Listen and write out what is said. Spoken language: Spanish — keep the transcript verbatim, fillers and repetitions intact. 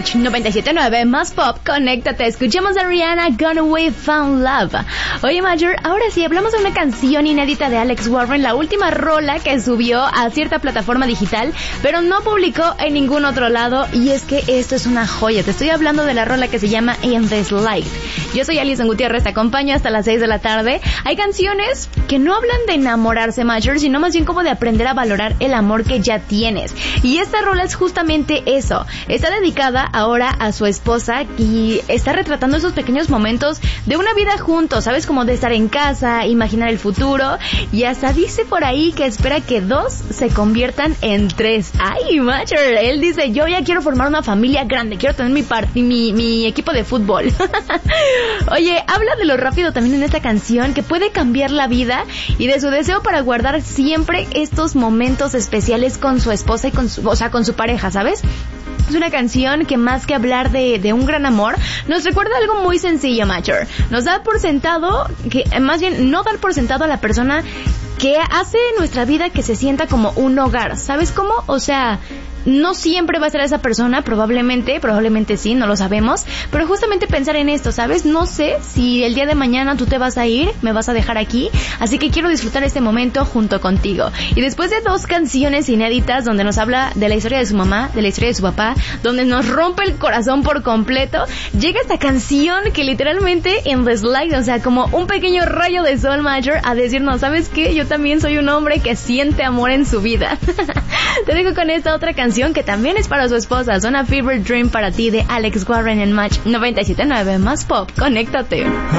Match noventa y siete punto nueve, más pop, conéctate. Escuchemos a Rihanna, Gone Away, Found Love. Oye, Major, ahora sí, hablamos de una canción inédita de Alex Warren, la última rola que subió a cierta plataforma digital, pero no publicó en ningún otro lado, y es que esto es una joya. Te estoy hablando de la rola que se llama In This Light. Yo soy Alison Gutiérrez, te acompaño hasta las seis de la tarde. Hay canciones que no hablan de enamorarse, Major, sino más bien como de aprender a valorar el amor que ya tienes. Y esta rola es justamente eso. Está dedicada ahora a su esposa y está retratando esos pequeños momentos de una vida juntos, ¿sabes? Como de estar en casa, imaginar el futuro, y hasta dice por ahí que espera que dos se conviertan en tres. ¡Ay, Major! Él dice, yo ya quiero formar una familia grande, quiero tener mi, part- mi, mi equipo de fútbol. Oye, habla de lo rápido también en esta canción, que puede cambiar la vida, y de su deseo para guardar siempre estos momentos especiales con su esposa y con su, o sea, con su pareja, ¿sabes? Es una canción que más que hablar de, de un gran amor, nos recuerda algo muy sencillo, Major. Nos da por sentado, que más bien no dar por sentado a la persona que hace nuestra vida que se sienta como un hogar. ¿Sabes cómo? O sea, no siempre va a ser esa persona, probablemente, probablemente sí, no lo sabemos, pero justamente pensar en esto, ¿sabes? No sé si el día de mañana tú te vas a ir, me vas a dejar aquí, así que quiero disfrutar este momento junto contigo. Y después de dos canciones inéditas donde nos habla de la historia de su mamá, de la historia de su papá, donde nos rompe el corazón por completo, llega esta canción que literalmente en The Slide, o sea, como un pequeño rayo de sol, Major, a decirnos, ¿sabes qué? Yo también soy un hombre que siente amor en su vida. Te dejo con esta otra canción que también es para su esposa, Suena Fever Dream para ti, de Alex Warren en Match noventa y siete punto nueve, más pop, conéctate.